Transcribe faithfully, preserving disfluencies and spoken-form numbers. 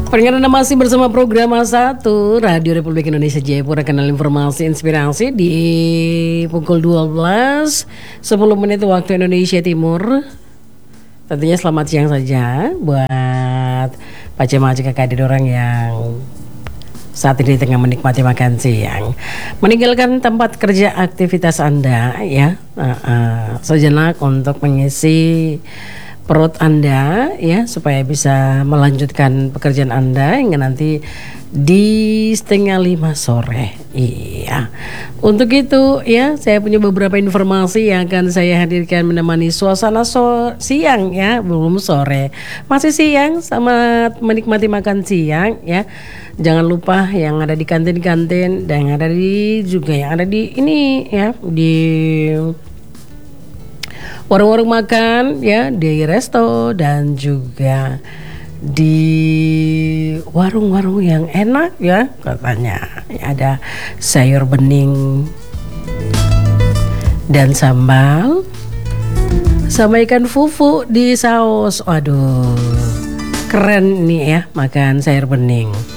Pengen Anda masih bersama program satu Radio Republik Indonesia Jayapura, kanal informasi inspirasi di pukul dua belas sepuluh menit waktu Indonesia Timur. Tentunya selamat siang saja buat Pak Cema kakak adik orang yang saat ini tengah menikmati makan siang, meninggalkan tempat kerja aktivitas Anda ya, uh, uh, sejenak untuk mengisi perut Anda ya, supaya bisa melanjutkan pekerjaan Anda hingga nanti di setengah lima sore. Iya, untuk itu ya saya punya beberapa informasi yang akan saya hadirkan menemani suasana so siang ya, belum sore, masih siang, selamat menikmati makan siang ya. Jangan lupa yang ada di kantin-kantin dan yang ada di juga yang ada di ini ya, di warung-warung makan ya, di resto dan juga di warung-warung yang enak ya, katanya ada sayur bening dan sambal sama ikan fufu di saus. Waduh, keren nih ya makan sayur bening.